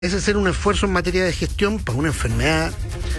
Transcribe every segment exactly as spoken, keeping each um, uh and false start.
Es hacer un esfuerzo en materia de gestión para una enfermedad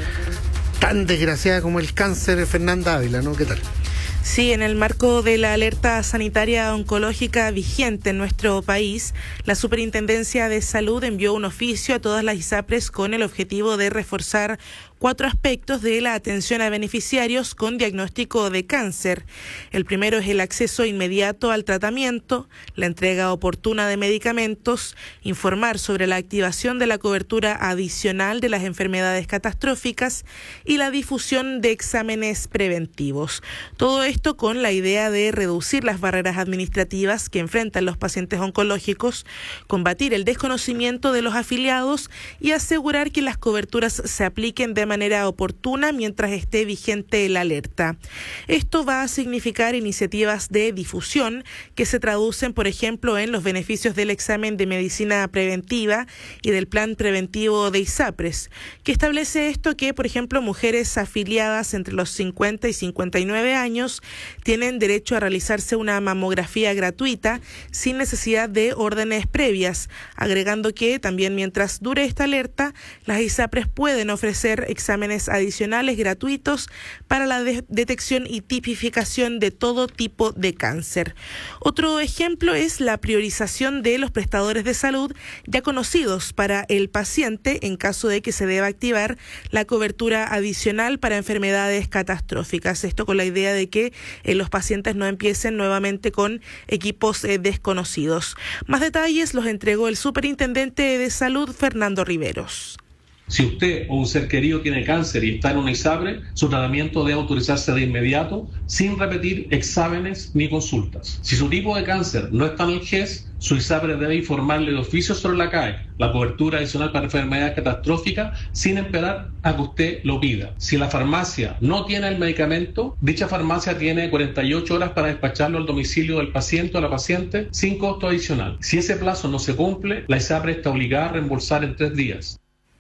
tan desgraciada como el cáncer. Fernanda Ávila, ¿no? ¿Qué tal? Sí, en el marco de la alerta sanitaria oncológica vigente en nuestro país, la Superintendencia de Salud envió un oficio a todas las ISAPRES con el objetivo de reforzar cuatro aspectos de la atención a beneficiarios con diagnóstico de cáncer. El primero es el acceso inmediato al tratamiento, la entrega oportuna de medicamentos, informar sobre la activación de la cobertura adicional de las enfermedades catastróficas y la difusión de exámenes preventivos. Todo esto con la idea de reducir las barreras administrativas que enfrentan los pacientes oncológicos, combatir el desconocimiento de los afiliados y asegurar que las coberturas se apliquen de manera oportuna mientras esté vigente la alerta. Esto va a significar iniciativas de difusión que se traducen, por ejemplo, en los beneficios del examen de medicina preventiva y del plan preventivo de ISAPRES, que establece esto que, por ejemplo, mujeres afiliadas entre los cincuenta y cincuenta y nueve años tienen derecho a realizarse una mamografía gratuita sin necesidad de órdenes previas, agregando que también mientras dure esta alerta, las ISAPRES pueden ofrecer exámenes adicionales gratuitos para la de- detección y tipificación de todo tipo de cáncer. Otro ejemplo es la priorización de los prestadores de salud ya conocidos para el paciente en caso de que se deba activar la cobertura adicional para enfermedades catastróficas. Esto con la idea de que eh, los pacientes no empiecen nuevamente con equipos eh, desconocidos. Más detalles los entregó el Superintendente de Salud, Fernando Riveros. Si usted o un ser querido tiene cáncer y está en una ISAPRE, su tratamiento debe autorizarse de inmediato, sin repetir exámenes ni consultas. Si su tipo de cáncer no está en el G E S, su ISAPRE debe informarle de oficio sobre la C A E, la cobertura adicional para enfermedades catastróficas, sin esperar a que usted lo pida. Si la farmacia no tiene el medicamento, dicha farmacia tiene cuarenta y ocho horas para despacharlo al domicilio del paciente o la paciente sin costo adicional. Si ese plazo no se cumple, la ISAPRE está obligada a reembolsar en tres días.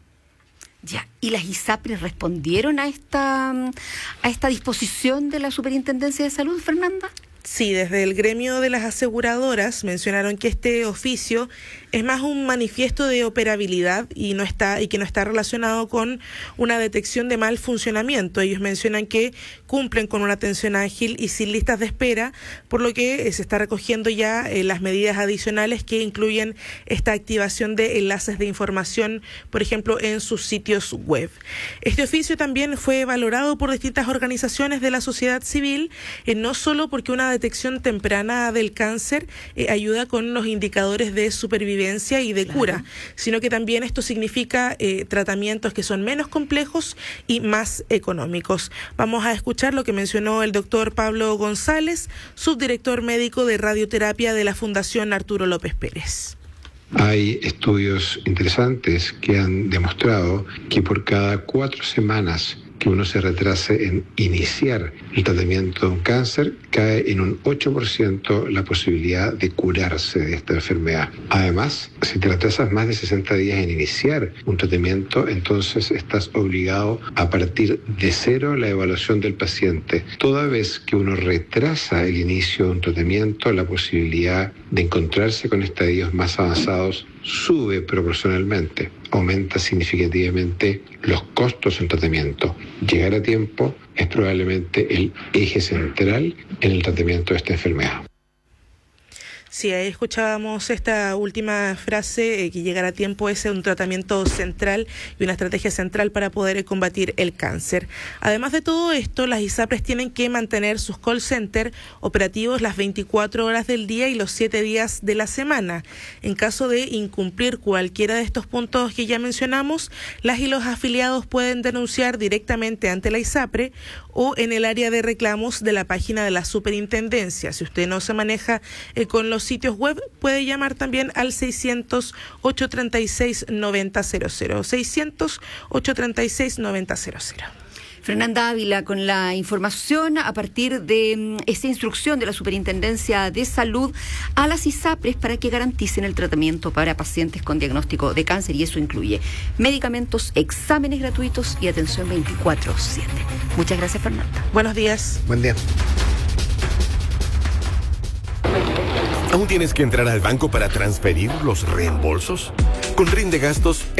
Ya, ¿y las ISAPRES respondieron a esta, a esta disposición de la Superintendencia de Salud, Fernanda? Sí, desde el gremio de las aseguradoras mencionaron que este oficio es más un manifiesto de operabilidad y no está y que no está relacionado con una detección de mal funcionamiento. Ellos mencionan que cumplen con una atención ágil y sin listas de espera, por lo que eh, se está recogiendo ya eh, las medidas adicionales que incluyen esta activación de enlaces de información, por ejemplo, en sus sitios web. Este oficio también fue valorado por distintas organizaciones de la sociedad civil, eh, no solo porque una detección temprana del cáncer eh, ayuda con los indicadores de supervivencia y de cura, claro, sino que también esto significa eh, tratamientos que son menos complejos y más económicos. Vamos a escuchar lo que mencionó el doctor Pablo González, subdirector médico de radioterapia de la Fundación Arturo López Pérez. Hay estudios interesantes que han demostrado que por cada cuatro semanas que uno se retrase en iniciar el tratamiento de un cáncer, cae en un ocho por ciento la posibilidad de curarse de esta enfermedad. Además, si te retrasas más de sesenta días en iniciar un tratamiento, entonces estás obligado a partir de cero la evaluación del paciente. Toda vez que uno retrasa el inicio de un tratamiento, la posibilidad de encontrarse con estadios más avanzados sube proporcionalmente, aumenta significativamente los costos en tratamiento. Llegar a tiempo es probablemente el eje central en el tratamiento de esta enfermedad. Sí, ahí escuchábamos esta última frase, eh, que llegar a tiempo es un tratamiento central y una estrategia central para poder eh, combatir el cáncer. Además de todo esto, las ISAPRES tienen que mantener sus call center operativos las veinticuatro horas del día y los siete días de la semana. En caso de incumplir cualquiera de estos puntos que ya mencionamos, las y los afiliados pueden denunciar directamente ante la ISAPRE o en el área de reclamos de la página de la Superintendencia. Si usted no se maneja eh, con los sitios web, puede llamar también al seiscientos, ochocientos treinta y seis, noventa cero cero, seiscientos, ochocientos treinta y seis, noventa cero cero. Fernanda Ávila, con la información a partir de um, esta instrucción de la Superintendencia de Salud a las ISAPRES para que garanticen el tratamiento para pacientes con diagnóstico de cáncer, y eso incluye medicamentos, exámenes gratuitos y atención veinticuatro siete. Muchas gracias, Fernanda. Buenos días. Buen día. ¿Aún tienes que entrar al banco para transferir los reembolsos? Con Rinde Gastos